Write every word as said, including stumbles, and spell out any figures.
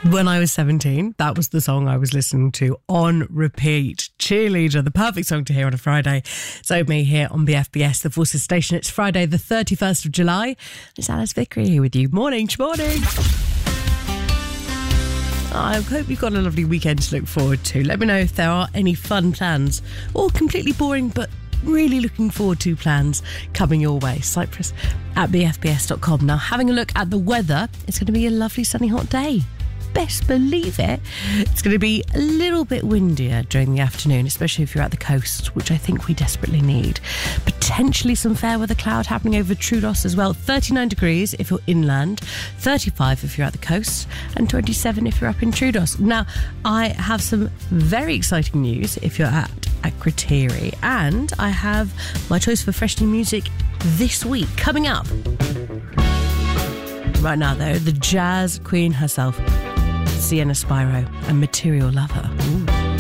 When I was seventeen, that was the song I was listening to on repeat. Cheerleader, the perfect song to hear on a Friday. So me here on B F B S, the Forces Station. It's Friday the thirty-first of July. It's Alice Vickery here with you. Morning, morning. I hope you've got a lovely weekend to look forward to. Let me know if there are any fun plans or completely boring but really looking forward to plans coming your way. Cyprus at b f b s dot com. Now, having a look at the weather, it's going to be a lovely sunny hot day. Best believe it. It's going to be a little bit windier during the afternoon, especially if you're at the coast, which I think we desperately need. Potentially some fair weather cloud happening over Troodos as well. thirty-nine degrees if you're inland, thirty-five if you're at the coast, and twenty-seven if you're up in Troodos. Now, I have some very exciting news if you're at Akrotiri, and I have my choice for fresh new music this week coming up. Right now, though, the jazz queen herself, Sienna Spiro and Material Lover. Ooh.